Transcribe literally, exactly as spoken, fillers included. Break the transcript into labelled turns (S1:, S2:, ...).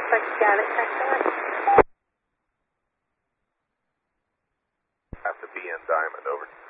S1: six, got it, excellent.
S2: Have to be in Diamond, over.